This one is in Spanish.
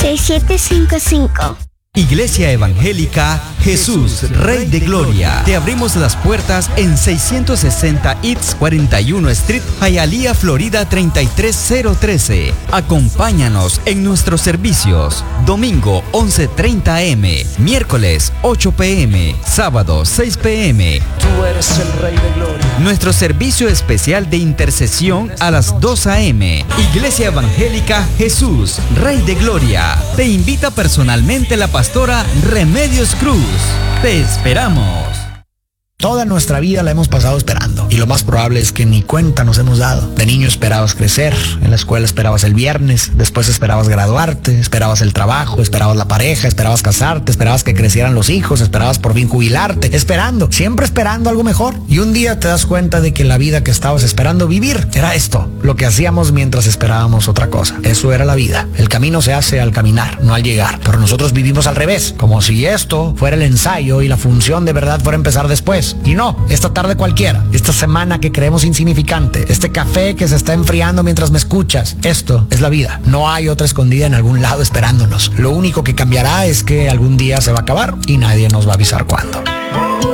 6755. Iglesia Evangélica Jesús, Rey de Gloria. Te abrimos las puertas en 660 East 41 Street, Hialeah, Florida 33013. Acompáñanos en nuestros servicios. Domingo 11:30 am, miércoles 8 p.m, sábado 6 p.m. Tú eres el Rey de Gloria. Nuestro servicio especial de intercesión a las 2 a.m. Iglesia Evangélica Jesús, Rey de Gloria. Te invita personalmente la pastora Remedios Cruz. Te esperamos. Toda nuestra vida la hemos pasado esperando y lo más probable es que ni cuenta nos hemos dado. De niño esperabas crecer, en la escuela esperabas el viernes, después esperabas graduarte, esperabas el trabajo, esperabas la pareja, esperabas casarte, esperabas que crecieran los hijos, esperabas por fin jubilarte, esperando, siempre esperando algo mejor. Y un día te das cuenta de que la vida que estabas esperando vivir era esto, lo que hacíamos mientras esperábamos otra cosa. Eso era la vida. El camino se hace al caminar, no al llegar. Pero nosotros vivimos al revés, como si esto fuera el ensayo y la función de verdad fuera empezar después. Y no, esta tarde cualquiera, esta semana que creemos insignificante, este café que se está enfriando mientras me escuchas, esto es la vida. No hay otra escondida en algún lado esperándonos. Lo único que cambiará es que algún día se va a acabar y nadie nos va a avisar cuándo.